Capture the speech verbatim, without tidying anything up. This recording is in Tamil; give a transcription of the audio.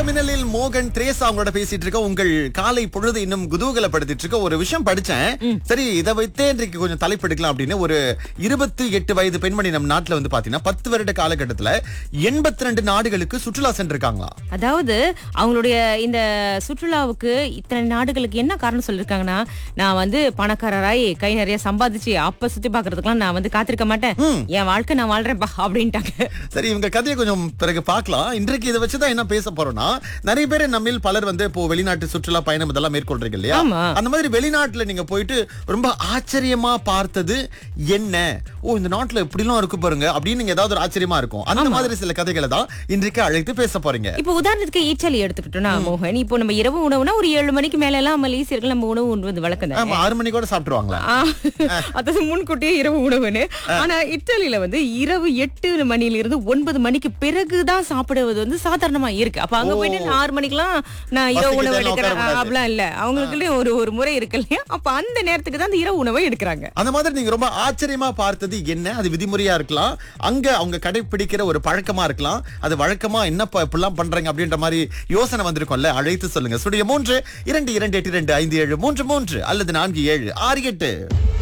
மின்னலில் மோகன் திரேசா அவங்களோட பேசிட்டு இருக்க. உங்கள் காலை பொழுது இன்னும் குதூகலப்படுத்திட்டு இருக்க ஒரு விஷயம் படிச்சேன். சரி, இதை வைத்தே இன்றைக்கு கொஞ்சம் தலைப்பெடுக்கலாம் அப்படின்னு. ஒரு இருபத்தி எட்டு வயது பெண்மணி நம்ம நாட்டுல வந்து பாத்தீங்கன்னா பத்து வருட காலகட்டத்துல எண்பத்தி ரெண்டு நாடுகளுக்கு சுற்றுலா சென்றிருக்காங்களா. அதாவது அவங்களுடைய இந்த சுற்றுலாவுக்கு இத்தனை நாடுகளுக்கு என்ன காரணம் சொல்லிருக்காங்கன்னா, நான் வந்து பணக்காரராய் கை நிறைய சம்பாதிச்சு அப்ப சுத்தி பாக்குறதுக்கெல்லாம் நான் வந்து காத்திருக்க மாட்டேன், என் வாழ்க்கை நான் வாழ்றேன் அப்படின்ட்டாங்க. சரி, இவங்க கதையை கொஞ்சம் பிறகு பார்க்கலாம். இன்றைக்கு இதை வச்சுதான் என்ன பேச போறோம்னா, நிறைய பேர் நம்மில் பலர் வந்து இப்போ வெளிநாட்டு சுற்றுலா பயணம் இதெல்லாம் மேற்கொள்றீங்க இல்லையா? அந்த மாதிரி வெளிநாட்டுல நீங்க போயிட்டு ரொம்ப ஆச்சரியமா பார்த்தது என்ன? ஓ, இந்த நாட்டுல இப்படி எல்லாம் இருக்கு பாருங்க அப்படின்னு நீங்க ஏதாவது ஒரு ஆச்சரியமா இருக்கும். அந்த மாதிரி சில கதைகளை தான் இன்றைக்கு அழைத்து பேச போறீங்க. இப்போ உதாரணத்துக்கு ஈச்சலி எடுத்துக்கிட்டோம்னா மோகன், இப்போ நம்ம இரவு உணவுனா ஒரு ஏழு மணிக்கு மேல எல்லாம் மலேசியர்கள் நம்ம உணவு உண்பது வழக்கம் தான். ஆறு மணி கூட சாப்பிட்டுருவாங்களா? அதாவது முன்கூட்டியே இரவு உணவுன்னு. ஆனா இத்தாலியில வந்து இரவு எட்டு மணில இருந்து ஒன்பது மணிக்கு பிறகுதான் சாப்பிடுவது வந்து சாதாரணமா இருக்கு. அப்ப அங்க போயிட்டு நான் ஆறு மணிக்கெல்லாம் நான் இரவு உணவு எடுக்கிறேன் அப்படிலாம் இல்ல. அவங்களுக்கு ஒரு ஒரு முறை இருக்கு இல்லையா? அப்ப அந்த நேரத்துக்கு தான் அந்த இரவு உணவை எடுக்கிறாங்க. அந்த மாதிரி நீங்க ரொம்ப ஆச்சரியமா பார்த்தது என்ன? அது விதிமுறையா இருக்கலாம், அங்க அவங்க கடைபிடிக்கிற ஒரு பழக்கமா இருக்கலாம், அது வழக்கமா என்னப்பா இப்படிலாம் பண்றாங்க அப்படின்ற மாதிரி யோசனை வந்திருக்கும்ல. அழைத்து சொல்லுங்க. ஸ்டுடியோ மூன்று இரண்டு இரண்டு எட்டு இரண்டு ஐந்து ஏழு மூன்று மூன்று அல்லது நான்கு ஏழு ஆறு எட்டு.